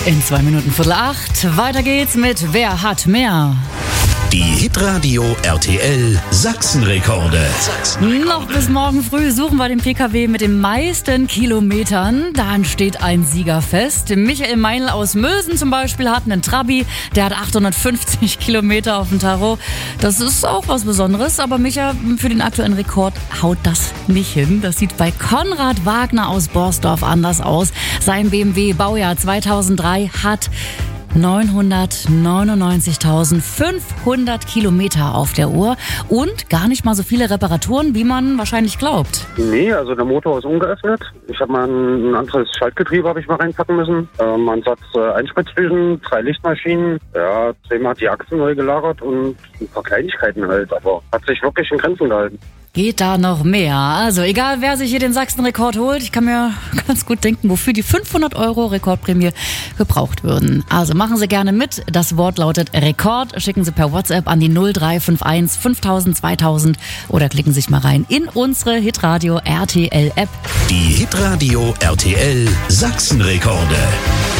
In 2 Minuten 7:45. Weiter geht's mit Wer hat mehr? Die Hitradio RTL Sachsenrekorde. Noch bis morgen früh suchen wir den PKW mit den meisten Kilometern. Dann steht ein Sieger fest. Michael Meinl aus Mösen zum Beispiel hat einen Trabi. Der hat 850 Kilometer auf dem Tacho. Das ist auch was Besonderes. Aber Micha, für den aktuellen Rekord haut das nicht hin. Das sieht bei Konrad Wagner aus Borsdorf anders aus. Sein BMW Baujahr 2003 hat 999.500 Kilometer auf der Uhr und gar nicht mal so viele Reparaturen, wie man wahrscheinlich glaubt. Nee, also der Motor ist ungeöffnet. Ich habe mal ein anderes Schaltgetriebe habe ich mal reinpacken müssen. Ein Satz Einspritzdüsen, 3 Lichtmaschinen, ja, 10-mal die Achsen neu gelagert und ein paar Kleinigkeiten halt, aber hat sich wirklich in Grenzen gehalten. Geht da noch mehr? Also egal, wer sich hier den Sachsenrekord holt, ich kann mir ganz gut denken, wofür die 500 € Rekordprämie gebraucht würden. Also machen Sie gerne mit. Das Wort lautet Rekord. Schicken Sie per WhatsApp an die 0351 5000 2000 oder klicken Sie sich mal rein in unsere Hitradio RTL App. Die Hitradio RTL Sachsenrekorde.